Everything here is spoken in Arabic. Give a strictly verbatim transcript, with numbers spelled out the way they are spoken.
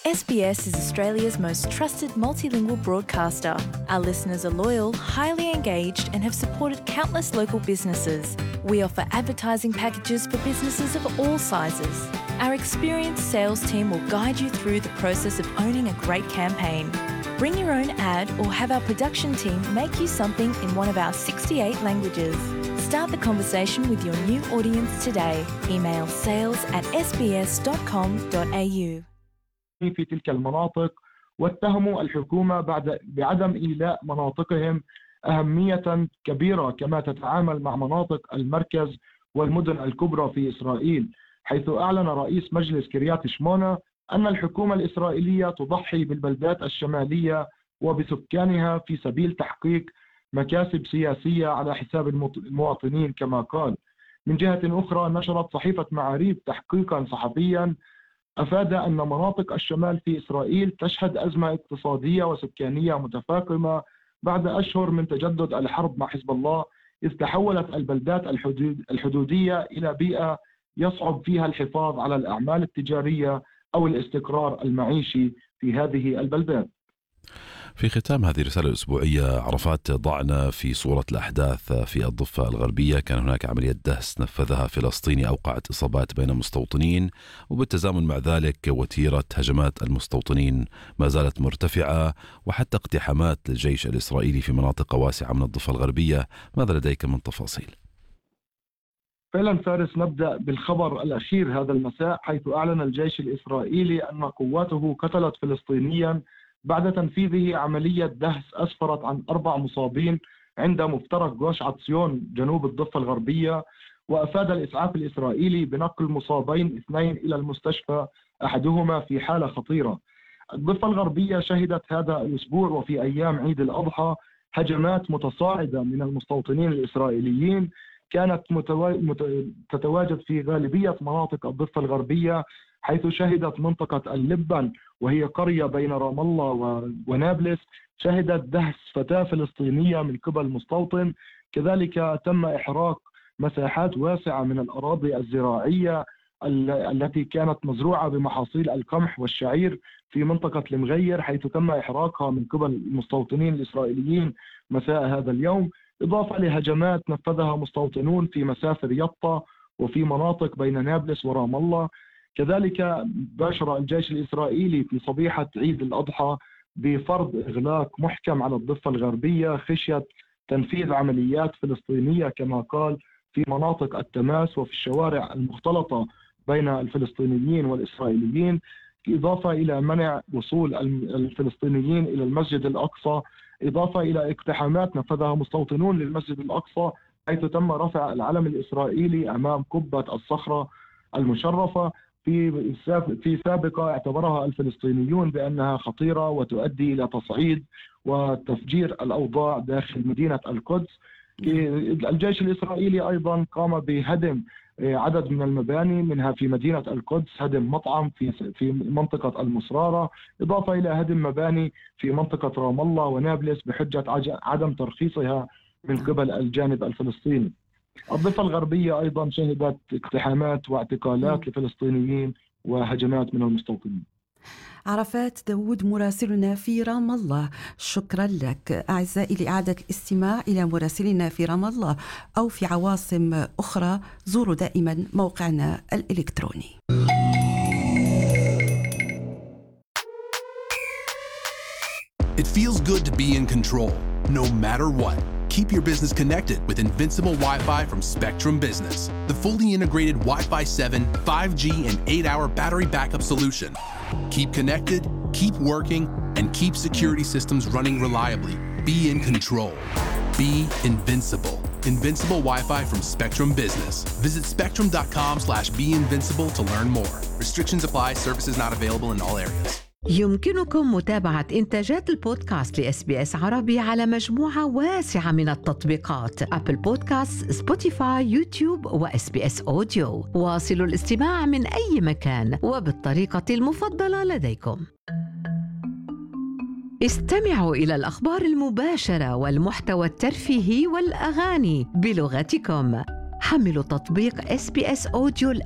S B S is Australia's most trusted multilingual broadcaster. Our listeners are loyal, highly engaged, and have supported countless local businesses. We offer advertising packages for businesses of all sizes. Our experienced sales team will guide you through the process of owning a great campaign. Bring your own ad or have our production team make you something in one of our sixty-eight languages. Start the conversation with your new audience today. Email sales at s b s dot com dot a u. في تلك المناطق واتهموا الحكومة بعد بعدم إيلاء مناطقهم أهمية كبيرة كما تتعامل مع مناطق المركز والمدن الكبرى في إسرائيل، حيث أعلن رئيس مجلس كريات شمونة أن الحكومة الإسرائيلية تضحي بالبلدات الشمالية وبسكانها في سبيل تحقيق مكاسب سياسية على حساب المواطنين كما قال. من جهة أخرى نشرت صحيفة معاريف تحقيقا صحفيا أفاد أن مناطق الشمال في إسرائيل تشهد أزمة اقتصادية وسكانية متفاقمة بعد أشهر من تجدد الحرب مع حزب الله، إذ تحولت البلدات الحدودية إلى بيئة يصعب فيها الحفاظ على الأعمال التجارية أو الاستقرار المعيشي في هذه البلدات. في ختام هذه الرسالة الأسبوعية، عرفات ضعنا في صورة الأحداث في الضفة الغربية. كان هناك عملية دهس نفذها فلسطيني أوقعت إصابات بين مستوطنين، وبالتزامن مع ذلك وتيرة هجمات المستوطنين ما زالت مرتفعة، وحتى اقتحامات للجيش الإسرائيلي في مناطق واسعة من الضفة الغربية. ماذا لديك من تفاصيل؟ فعلا فارس، نبدأ بالخبر الأخير هذا المساء، حيث أعلن الجيش الإسرائيلي أن قواته قتلت فلسطينيا بعد تنفيذه عملية دهس أسفرت عن أربع مصابين عند مفترق جوش عطسيون جنوب الضفة الغربية. وأفاد الإسعاف الإسرائيلي بنقل مصابين اثنين إلى المستشفى، أحدهما في حالة خطيرة. الضفة الغربية شهدت هذا الأسبوع وفي أيام عيد الأضحى هجمات متصاعدة من المستوطنين الإسرائيليين كانت تتواجد في غالبية مناطق الضفة الغربية، حيث شهدت منطقة اللبن وهي قرية بين رام الله ونابلس شهدت دهس فتاة فلسطينية من قبل مستوطن. كذلك تم إحراق مساحات واسعة من الأراضي الزراعية التي كانت مزروعة بمحاصيل القمح والشعير في منطقة المغير، حيث تم إحراقها من قبل المستوطنين الإسرائيليين مساء هذا اليوم، إضافة لهجمات نفذها مستوطنون في مسافر يطا وفي مناطق بين نابلس ورام الله. كذلك باشر الجيش الإسرائيلي في صبيحة عيد الأضحى بفرض إغلاق محكم على الضفة الغربية خشية تنفيذ عمليات فلسطينية كما قال في مناطق التماس وفي الشوارع المختلطة بين الفلسطينيين والإسرائيليين، إضافة إلى منع وصول الفلسطينيين إلى المسجد الأقصى، إضافة إلى اقتحامات نفذها مستوطنون للمسجد الأقصى، حيث تم رفع العلم الإسرائيلي أمام قبة الصخرة المشرفة في في سابقة اعتبرها الفلسطينيون بأنها خطيرة وتؤدي إلى تصعيد وتفجير الأوضاع داخل مدينة القدس. الجيش الإسرائيلي أيضا قام بهدم عدد من المباني، منها في مدينة القدس هدم مطعم في في منطقة المصرارة، إضافة إلى هدم مباني في منطقة رام الله ونابلس بحجة عدم ترخيصها من قبل الجانب الفلسطيني. الضفة الغربية أيضا شهدت اقتحامات واعتقالات لفلسطينيين وهجمات من المستوطنين. عرفات داود مراسلنا في رام الله، شكرا لك. أعزائي، لإعادة الاستماع إلى مراسلنا في رام الله أو في عواصم أخرى زوروا دائما موقعنا الإلكتروني. It feels good to be in control, no matter what. Keep your business connected with Invincible Wi-Fi from Spectrum Business, the fully integrated Wi-Fi seven, five G, and eight hour battery backup solution. Keep connected, keep working, and keep security systems running reliably. Be in control. Be invincible. Invincible Wi-Fi from Spectrum Business. Visit spectrum dot com slash be invincible to learn more. Restrictions apply. Services not available in all areas. يمكنكم متابعة إنتاجات البودكاست لإس بي إس عربي على مجموعة واسعة من التطبيقات: أبل بودكاست، سبوتيفاي، يوتيوب، وإس بي إس أوديو. واصلوا الاستماع من أي مكان وبالطريقة المفضلة لديكم. استمعوا إلى الأخبار المباشرة والمحتوى الترفيهي والأغاني بلغتكم. حملوا تطبيق إس بي إس أوديو